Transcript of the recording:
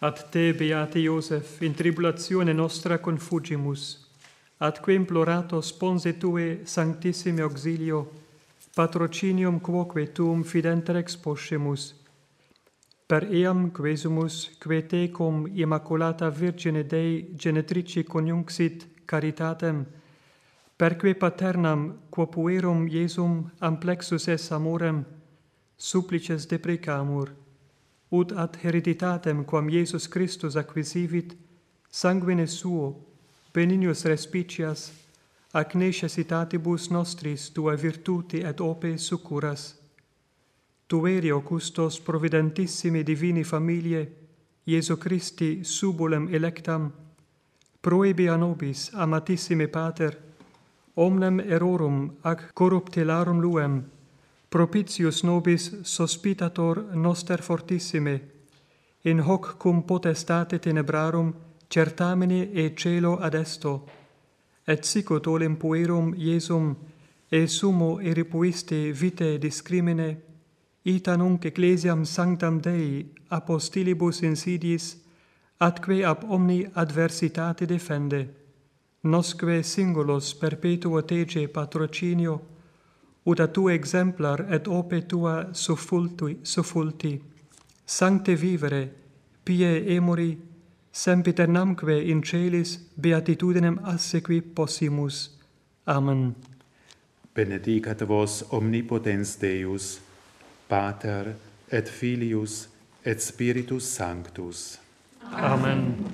Ad te, beate Iosef, in tribulatione nostra confugimus, atque implorato sponse tue sanctissime auxilio, patrocinium quoque tuum fidenter exposcemus, per eam quesumus, que te cum Immaculata Virgine Dei genetrici conjunxit caritatem, perque paternam quo puerum Iesum amplexus es amorem, supplices deprecamur, ut ad hereditatem quam Iesus Christus acquisivit, sanguine suo, benignos respicias, ac necessitatibus nostris tua virtuti et ope succuras. Tuerio custos providentissimi divini familie, Iesu Christi subulem electam, proebia nobis, amatissime Pater, omnem errorum ac corruptilarum luem, propitius nobis sospitator noster fortissime, in hoc cum potestate tenebrarum certamine e celo adesto, et sicut olem puerum Iesum e sumo eripuiste vitae discrimine, ita nunc ecclesiam sanctam Dei apostilibus insidiis, atque ab omni adversitate defende, nosque singulos perpetuo tege patrocinio, ut a tu exemplar et ope tua suffulti, sancte vivere, pie emori, sempiternamque in celis beatitudinem assequi possimus. Amen. Benedicat vos omnipotens Deus, Pater et Filius et Spiritus Sanctus. Amen.